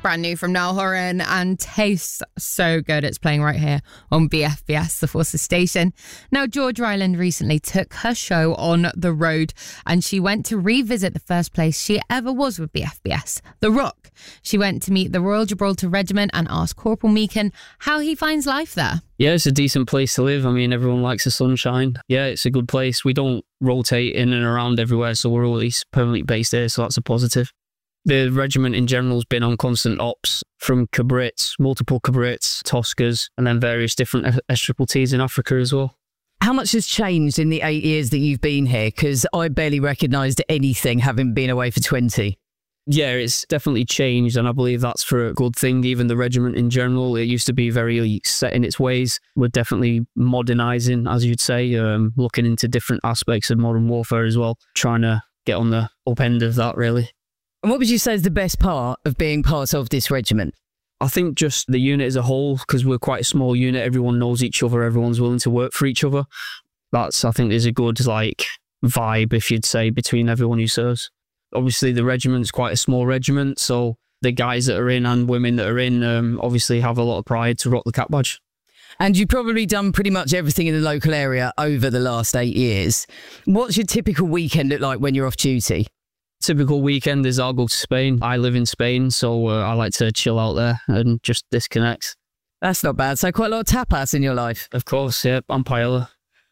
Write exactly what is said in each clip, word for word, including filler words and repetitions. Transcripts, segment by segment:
brand new from Niall Horan and tastes so good. It's playing right here on B F B S, the Forces station. Now, Georgia Island recently took her show on the road and she went to revisit the first place she ever was with B F B S, The Rock. She went to meet the Royal Gibraltar Regiment and asked Corporal Meakin how he finds life there. Yeah, it's a decent place to live. I mean, everyone likes the sunshine. Yeah, it's a good place. We don't rotate in and around everywhere, so we're always permanently based here, so that's a positive. The regiment in general has been on constant ops from Cabrits, multiple Cabrits, Toscas, and then various different S Triple Ts in Africa as well. How much has changed in the eight years that you've been here? Because I barely recognised anything having been away for twenty. Yeah, it's definitely changed, and I believe that's for a good thing. Even the regiment in general, it used to be very set in its ways. We're definitely modernising, as you'd say, um, looking into different aspects of modern warfare as well, trying to get on the up end of that, really. And what would you say is the best part of being part of this regiment? I think just the unit as a whole, because we're quite a small unit, everyone knows each other, everyone's willing to work for each other. That's, I think, there's a good, like, vibe, if you'd say, between everyone who serves. Obviously, the regiment's quite a small regiment, so the guys that are in and women that are in um, obviously have a lot of pride to rock the cap badge. And you've probably done pretty much everything in the local area over the last eight years. What's your typical weekend look like when you're off duty? Typical weekend is I'll go to Spain. I live in Spain, so uh, I like to chill out there and just disconnect. That's not bad. So quite a lot of tapas in your life. Of course, yeah, and paella.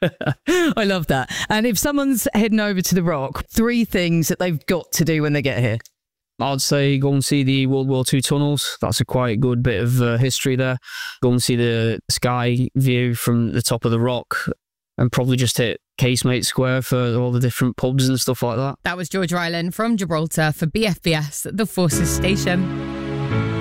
I love that. And if someone's heading over to the Rock, three things that they've got to do when they get here. I'd say go and see the World War Two tunnels. That's a quite good bit of uh, history there. Go and see the sky view from the top of the Rock, and probably just hit Casemate Square for all the different pubs and stuff like that. That was Georgia Island from Gibraltar for B F B S, the Forces station.